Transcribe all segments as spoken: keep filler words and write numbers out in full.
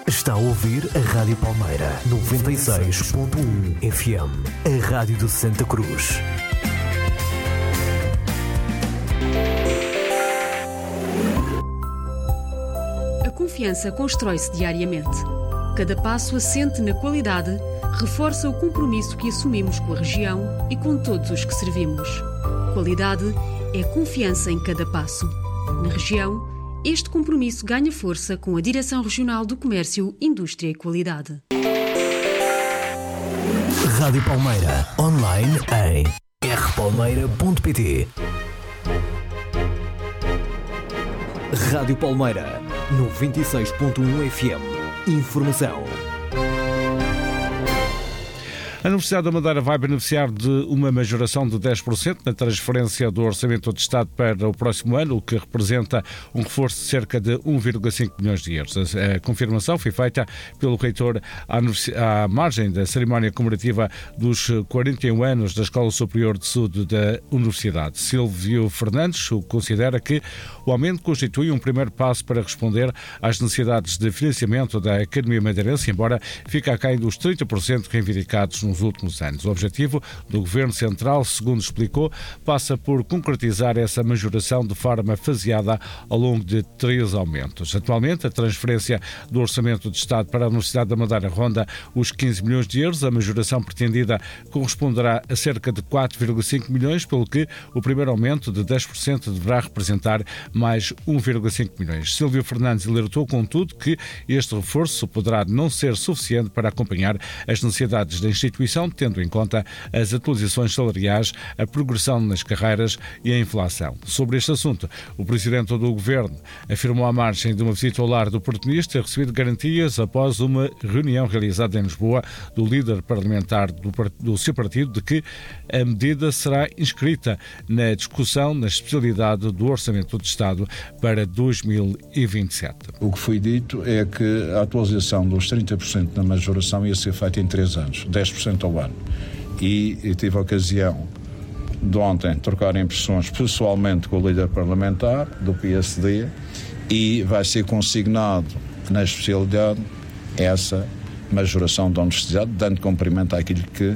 Está a ouvir a Rádio Palmeira, noventa e seis ponto um F M, a rádio de Santa Cruz. A confiança constrói-se diariamente. Cada passo assente na qualidade reforça o compromisso que assumimos com a região e com todos os que servimos. Qualidade é confiança em cada passo. Na região, este compromisso ganha força com a Direção Regional do Comércio, Indústria e Qualidade. Rádio Palmeira, online em r palmeira ponto p t. Rádio Palmeira, noventa e seis ponto um F M. Informação. A Universidade da Madeira vai beneficiar de uma majoração de dez por cento na transferência do Orçamento de Estado para o próximo ano, o que representa um reforço de cerca de um vírgula cinco milhões de euros. A confirmação foi feita pelo reitor à margem da cerimónia comemorativa dos quarenta e um anos da Escola Superior de Saúde da Universidade. Silvio Fernandes considera que o aumento constitui um primeiro passo para responder às necessidades de financiamento da Academia Madeirense, embora fique aquém dos trinta por cento reivindicados nos últimos anos. O objetivo do Governo Central, segundo explicou, passa por concretizar essa majoração de forma faseada ao longo de três aumentos. Atualmente, a transferência do Orçamento de Estado para a Universidade da Madeira ronda os quinze milhões de euros. A majoração pretendida corresponderá a cerca de quatro vírgula cinco milhões, pelo que o primeiro aumento de dez por cento deverá representar mais um vírgula cinco milhões. Silvio Fernandes alertou, contudo, que este reforço poderá não ser suficiente para acompanhar as necessidades da instituição, tendo em conta as atualizações salariais, a progressão nas carreiras e a inflação. Sobre este assunto, o Presidente do Governo afirmou à margem de uma visita ao lar do oportunista ter recebido garantias após uma reunião realizada em Lisboa do líder parlamentar do, do seu partido de que a medida será inscrita na discussão na especialidade do Orçamento de Estado para dois mil e vinte e sete. O que foi dito é que a atualização dos trinta por cento da majoração ia ser feita em três anos, dez por cento ao ano. E, e tive a ocasião de ontem trocar impressões pessoalmente com o líder parlamentar do P S D e vai ser consignado na especialidade essa majoração da universidade, dando cumprimento àquilo que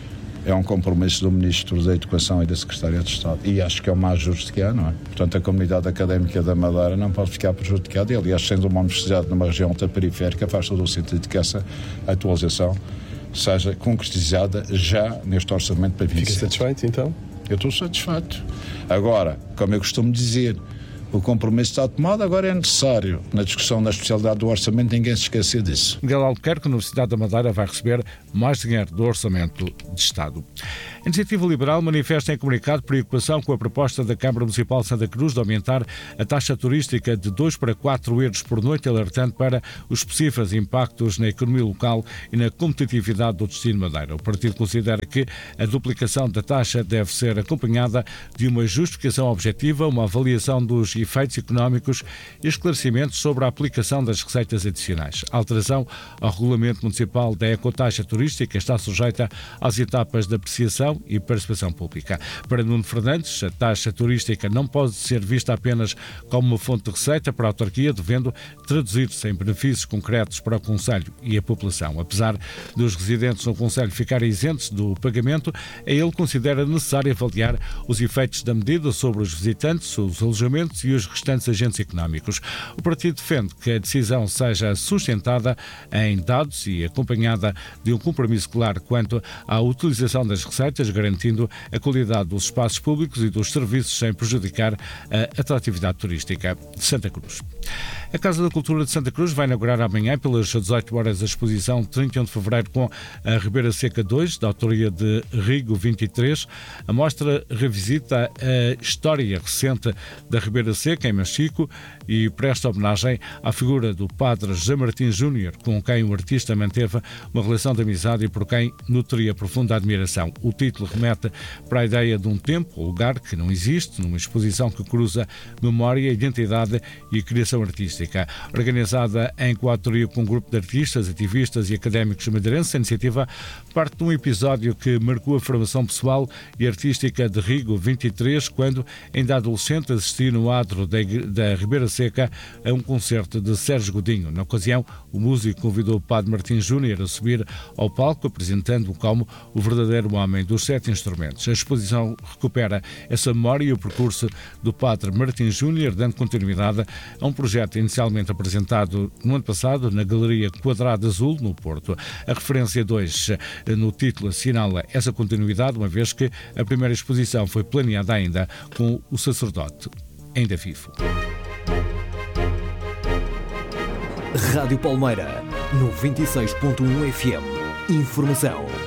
é um compromisso do Ministro da Educação e da Secretária de Estado. E acho que é o mais justo que há, não é? Portanto, a comunidade académica da Madeira não pode ficar prejudicada. E, aliás, sendo uma universidade numa região ultraperiférica, faz todo o sentido que essa atualização seja concretizada já neste orçamento para vinte e sete. Fica satisfeito, então? Eu estou satisfeito. Agora, como eu costumo dizer, o compromisso está tomado, agora é necessário, na discussão da especialidade do orçamento, ninguém se esquecer disso. Miguel Albuquerque, a Universidade da Madeira vai receber mais dinheiro do Orçamento de Estado. A Iniciativa Liberal manifesta em comunicado preocupação com a proposta da Câmara Municipal de Santa Cruz de aumentar a taxa turística de dois para quatro euros por noite, alertando para os possíveis impactos na economia local e na competitividade do destino Madeira. O partido considera que a duplicação da taxa deve ser acompanhada de uma justificação objetiva, uma avaliação dos efeitos económicos e esclarecimentos sobre a aplicação das receitas adicionais. A alteração ao Regulamento Municipal da ecotaxa turística está sujeita às etapas de apreciação e participação pública. Para Nuno Fernandes, a taxa turística não pode ser vista apenas como uma fonte de receita para a autarquia, devendo traduzir-se em benefícios concretos para o Concelho e a população. Apesar dos residentes no Concelho ficarem isentos do pagamento, ele considera necessário avaliar os efeitos da medida sobre os visitantes, os alojamentos e os restantes agentes económicos. O partido defende que a decisão seja sustentada em dados e acompanhada de um compromisso claro quanto à utilização das receitas, garantindo a qualidade dos espaços públicos e dos serviços sem prejudicar a atratividade turística de Santa Cruz. A Casa da Cultura de Santa Cruz vai inaugurar amanhã, pelas dezoito horas, a exposição trinta e um de fevereiro com a Ribeira Seca dois, da autoria de Rigo vinte e três. A mostra revisita a história recente da Ribeira Seca, em Machico, e presta homenagem à figura do padre José Martins Júnior, com quem o artista manteve uma relação de amizade e por quem nutria profunda admiração. O título remete para a ideia de um tempo ou lugar que não existe, numa exposição que cruza memória, identidade e criação artística. Organizada em coautoria com um grupo de artistas, ativistas e académicos madeirenses, a iniciativa parte de um episódio que marcou a formação pessoal e artística de Rigo vinte e três, quando, ainda adolescente, assistiu no adro da, da Ribeira Seca a um concerto de Sérgio Godinho. Na ocasião, o músico convidou o padre Martim Júnior a subir ao palco, apresentando-o como o verdadeiro homem dos sete instrumentos. A exposição recupera essa memória e o percurso do padre Martim Júnior, dando continuidade a um projeto inicialmente apresentado no ano passado na Galeria Quadrado Azul, no Porto. A referência dois no título assinala essa continuidade, uma vez que a primeira exposição foi planeada ainda com o sacerdote ainda vivo. Rádio Palmeira, noventa e seis ponto um F M. Informação